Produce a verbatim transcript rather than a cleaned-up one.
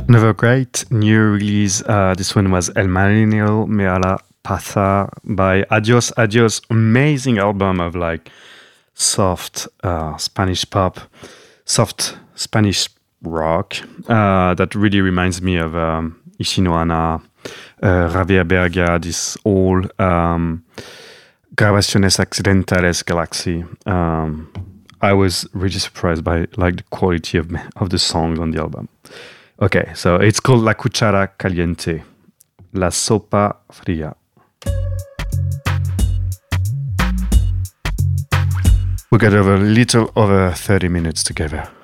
Another great new release. Uh, this one was El Marinero Me a la Pasa by Adios Adios. Amazing album of like soft uh, Spanish pop, soft Spanish rock. Uh, that really reminds me of um, Ishinohana, uh, Javier Berga, this old um, Grabaciones Accidentales Galaxy. Um, I was really surprised by like the quality of of the songs on the album. Okay, so it's called La Cuchara Caliente, La Sopa Fría. We got over a little over thirty minutes together.